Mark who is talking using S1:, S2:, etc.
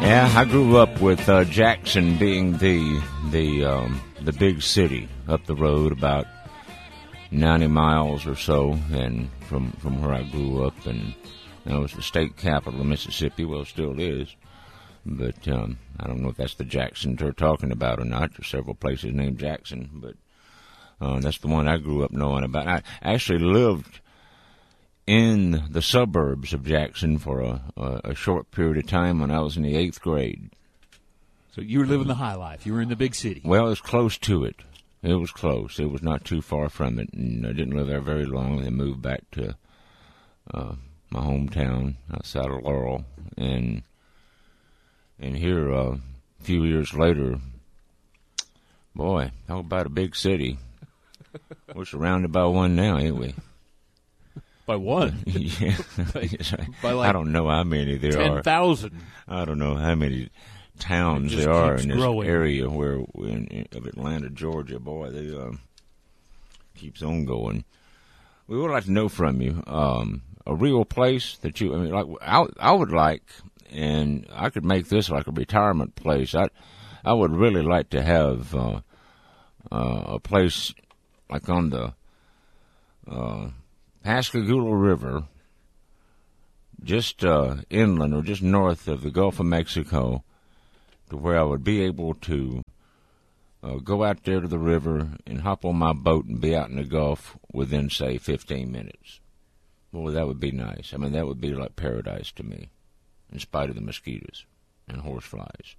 S1: Yeah, I grew up with Jackson being the big city up the road, about 90 miles or so, and from where I grew up, and that was the state capital of Mississippi. Well, it still is, but I don't know if that's the Jackson they're talking about or not. There's several places named Jackson, but that's the one I grew up knowing about. I actually lived in the suburbs of Jackson for a short period of time when I was in the 8th grade.
S2: So you were living the high life. You were in the big city.
S1: Well, it was close to it. It was close. It was not too far from it, and I didn't live there very long. Then moved back to my hometown outside of Laurel, and here a few years later, boy, how about a big city? We're surrounded by one now, ain't we?
S2: By one?
S1: Yeah.
S2: By like
S1: I don't know how many there
S2: 10,000.
S1: I don't know how many towns there are in this
S2: growing.
S1: area of Atlanta, Georgia. Boy, they keeps on going. We would like to know from you a real place that you. I mean, like I would like, and I could make this like a retirement place. I would really like to have a place like on the Pascagoula River, just inland or just north of the Gulf of Mexico, to where I would be able to go out there to the river and hop on my boat and be out in the Gulf within, say, 15 minutes. Boy, that would be nice. I mean, that would be like paradise to me, in spite of the mosquitoes and horseflies.